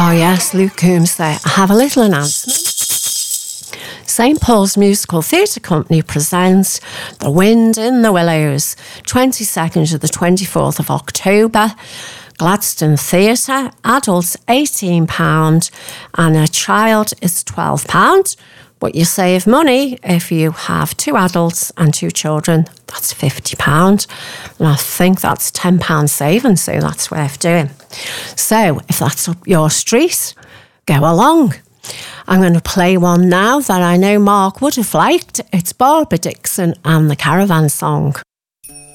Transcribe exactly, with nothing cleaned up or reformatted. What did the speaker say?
Oh yes, Luke Coombs there. I have a little announcement. Saint Paul's Musical Theatre Company presents The Wind in the Willows, twenty-second to the twenty-fourth of October. Gladstone Theatre, adults eighteen pounds and a child is twelve pounds. But you save money if you have two adults and two children. That's fifty pounds. And I think that's ten pounds saving, so that's worth doing. So if that's up your street, go along. I'm going to play one now that I know Mark would have liked. It's Barbara Dixon and the Caravan Song.